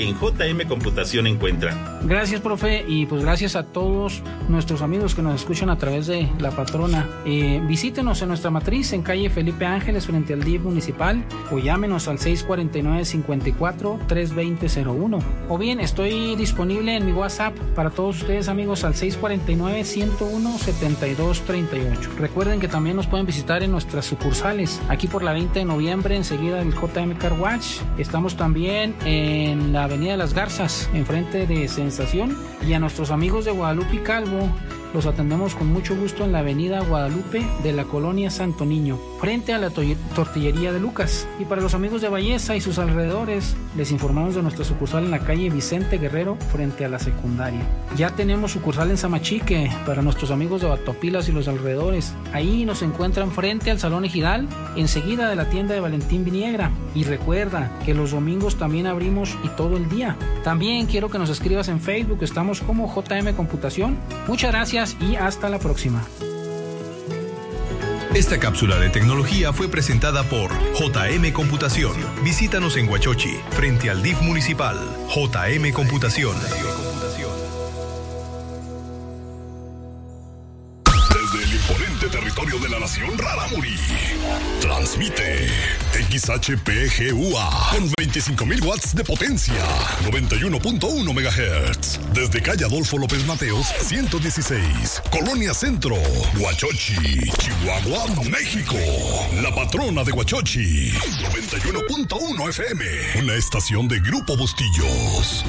En JM Computación encuentra. Gracias, profe, y pues gracias a todos nuestros amigos que nos escuchan a través de La Patrona. Visítenos en nuestra matriz en calle Felipe Ángeles frente al DIF municipal o llámenos al 649-54-320-01. O bien, estoy disponible en mi WhatsApp para todos ustedes, amigos, al 649-101-7238. Recuerden que también nos pueden visitar en nuestras sucursales, aquí por la 20 de noviembre, enseguida del JM Car Wash. Estamos también en la Avenida de las Garzas, enfrente de Sensación, y a nuestros amigos de Guadalupe y Calvo los atendemos con mucho gusto en la Avenida Guadalupe de la Colonia Santo Niño, frente a la Tortillería de Lucas. Y para los amigos de Balleza y sus alrededores, les informamos de nuestra sucursal en la calle Vicente Guerrero, frente a la secundaria. Ya tenemos sucursal en Samachique para nuestros amigos de Batopilas y los alrededores. Ahí nos encuentran frente al Salón Ejidal, enseguida de la tienda de Valentín Viniegra. Y recuerda que los domingos también abrimos y todo el día. También quiero que nos escribas en Facebook, estamos como JM Computación. Muchas gracias y hasta la próxima. Esta cápsula de tecnología fue presentada por JM Computación. Visítanos en Huachochi, frente al DIF municipal. JM Computación. Desde el imponente territorio de la nación Rarámuri, transmite XHPGUA con 25,000 watts de potencia, 91.1 MHz. Desde calle Adolfo López Mateos, 116, Colonia Centro, Huachochi, Chihuahua, México. La Patrona de Huachochi, 91.1 FM, una estación de Grupo Bustillos.